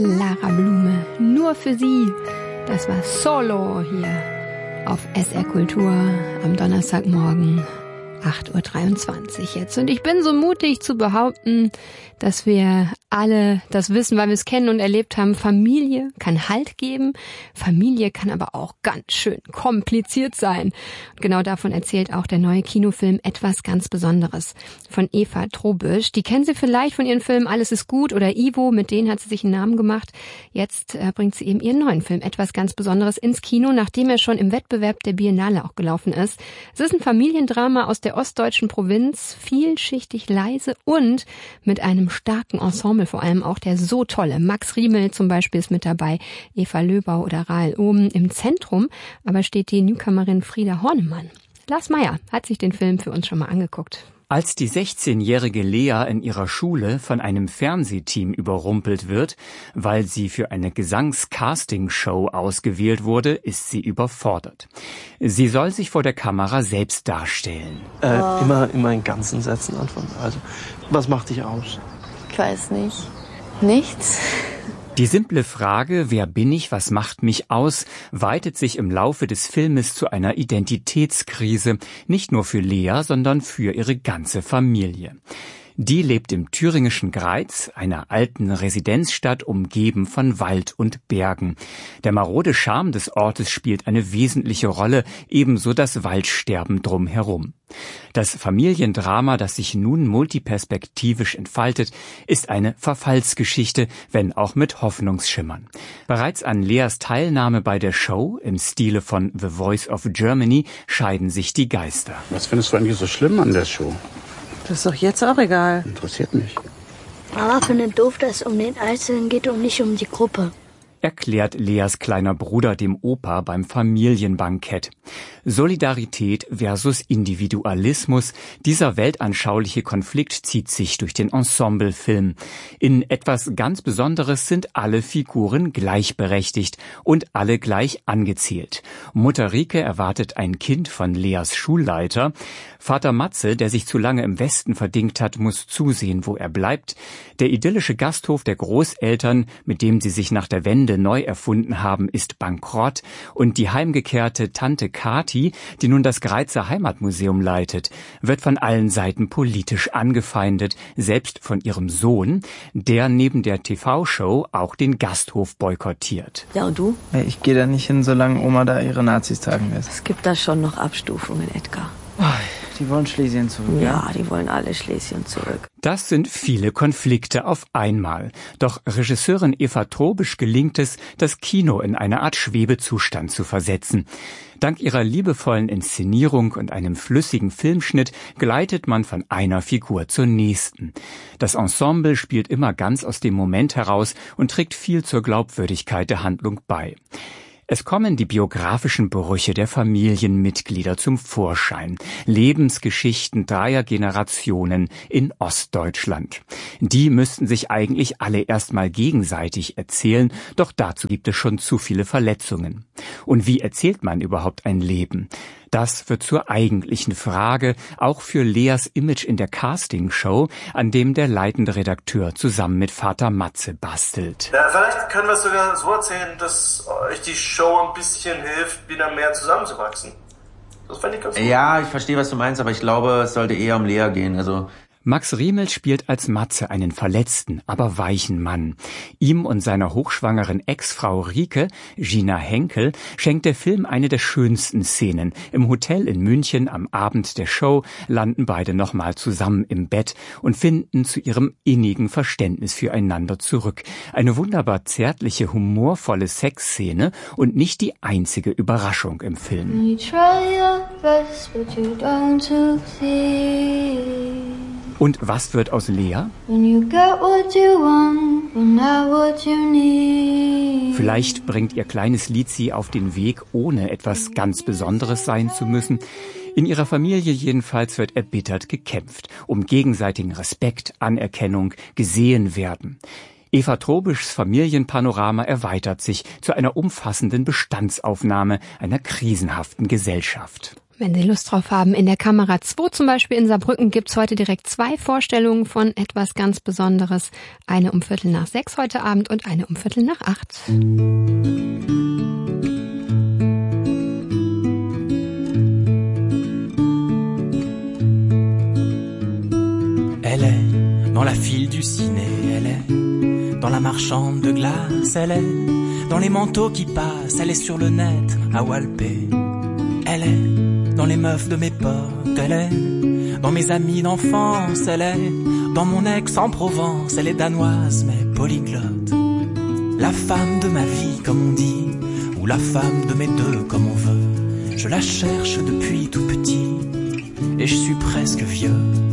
Clara Blume, nur für Sie. Das war Solo hier auf SR Kultur am Donnerstagmorgen, 8.23 Uhr jetzt. Und ich bin so mutig zu behaupten, dass wir alle das wissen, weil wir es kennen und erlebt haben. Familie kann Halt geben. Familie kann aber auch ganz schön kompliziert sein. Und genau davon erzählt auch der neue Kinofilm Etwas ganz Besonderes von Eva Trobisch. Die kennen Sie vielleicht von ihren Filmen Alles ist gut oder Ivo, mit denen hat sie sich einen Namen gemacht. Jetzt bringt sie eben ihren neuen Film Etwas ganz Besonderes ins Kino, nachdem er schon im Wettbewerb der Biennale auch gelaufen ist. Es ist ein Familiendrama aus der ostdeutschen Provinz, vielschichtig, leise und mit einem starken Ensemble, vor allem auch der so tolle Max Riemel zum Beispiel ist mit dabei, Eva Löbau oder Rahel Ohm. Im Zentrum aber steht die Newcomerin Frieda Hornemann. Lars Meyer hat sich den Film für uns schon mal angeguckt. Als die 16-jährige Lea in ihrer Schule von einem Fernsehteam überrumpelt wird, weil sie für eine Gesangs-Casting-Show ausgewählt wurde, ist sie überfordert. Sie soll sich vor der Kamera selbst darstellen. Immer in ganzen Sätzen antworten. Also, was macht dich aus? Ich weiß nicht. Nichts. Die simple Frage, wer bin ich, was macht mich aus, weitet sich im Laufe des Filmes zu einer Identitätskrise, nicht nur für Lea, sondern für ihre ganze Familie. Die lebt im thüringischen Greiz, einer alten Residenzstadt, umgeben von Wald und Bergen. Der marode Charme des Ortes spielt eine wesentliche Rolle, ebenso das Waldsterben drumherum. Das Familiendrama, das sich nun multiperspektivisch entfaltet, ist eine Verfallsgeschichte, wenn auch mit Hoffnungsschimmern. Bereits an Leas Teilnahme bei der Show, im Stile von The Voice of Germany, scheiden sich die Geister. Was findest du eigentlich so schlimm an der Show? Das ist doch jetzt auch egal. Interessiert mich. Mama findet doof, dass es um den Einzelnen geht und nicht um die Gruppe, erklärt Leas kleiner Bruder dem Opa beim Familienbankett. Solidarität versus Individualismus, dieser weltanschauliche Konflikt zieht sich durch den Ensemblefilm. In Etwas ganz Besonderes sind alle Figuren gleichberechtigt und alle gleich angezählt. Mutter Rike erwartet ein Kind von Leas Schulleiter. Vater Matze, der sich zu lange im Westen verdingt hat, muss zusehen, wo er bleibt. Der idyllische Gasthof der Großeltern, mit dem sie sich nach der Wende neu erfunden haben, ist bankrott. Und die heimgekehrte Tante Kathi, die nun das Greizer Heimatmuseum leitet, wird von allen Seiten politisch angefeindet, selbst von ihrem Sohn, der neben der TV-Show auch den Gasthof boykottiert. Ja, und du? Ich gehe da nicht hin, solange Oma da ihre Nazis tagen lässt. Es gibt da schon noch Abstufungen, Edgar. Die wollen Schlesien zurück. Ja, die wollen alle Schlesien zurück. Das sind viele Konflikte auf einmal. Doch Regisseurin Eva Trobisch gelingt es, das Kino in eine Art Schwebezustand zu versetzen. Dank ihrer liebevollen Inszenierung und einem flüssigen Filmschnitt gleitet man von einer Figur zur nächsten. Das Ensemble spielt immer ganz aus dem Moment heraus und trägt viel zur Glaubwürdigkeit der Handlung bei. Es kommen die biografischen Brüche der Familienmitglieder zum Vorschein. Lebensgeschichten 3 Generationen in Ostdeutschland. Die müssten sich eigentlich alle erstmal gegenseitig erzählen, doch dazu gibt es schon zu viele Verletzungen. Und wie erzählt man überhaupt ein Leben? Das wird zur eigentlichen Frage, auch für Leas Image in der Castingshow, an dem der leitende Redakteur zusammen mit Vater Matze bastelt. Ja, vielleicht können wir es sogar so erzählen, dass euch die Show ein bisschen hilft, wieder mehr zusammenzuwachsen. Das fände ich ganz gut. Ja, ich verstehe, was du meinst, aber ich glaube, es sollte eher um Lea gehen, also... Max Riemel spielt als Matze einen verletzten, aber weichen Mann. Ihm und seiner hochschwangeren Ex-Frau Rike, Gina Henkel, schenkt der Film eine der schönsten Szenen. Im Hotel in München am Abend der Show landen beide nochmal zusammen im Bett und finden zu ihrem innigen Verständnis füreinander zurück. Eine wunderbar zärtliche, humorvolle Sexszene und nicht die einzige Überraschung im Film. You try your best, but you don't succeed. Und was wird aus Lea? Vielleicht bringt ihr kleines Lied sie auf den Weg, ohne etwas ganz Besonderes sein zu müssen. In ihrer Familie jedenfalls wird erbittert gekämpft, um gegenseitigen Respekt, Anerkennung, gesehen werden. Eva Trobischs Familienpanorama erweitert sich zu einer umfassenden Bestandsaufnahme einer krisenhaften Gesellschaft. Wenn Sie Lust drauf haben, in der Kamera 2 zum Beispiel in Saarbrücken gibt's heute direkt 2 Vorstellungen von etwas ganz Besonderes. Eine um 5:45 heute Abend und eine um 7:45. Elle est dans la file du ciné, elle est dans la marchande de glace, elle est dans les manteaux qui passent, elle est sur le net à walper. Elle est dans les meufs de mes potes, elle est dans mes amis d'enfance, elle est dans mon ex en Provence, elle est danoise mais polyglotte. La femme de ma vie comme on dit, ou la femme de mes deux comme on veut. Je la cherche depuis tout petit et je suis presque vieux.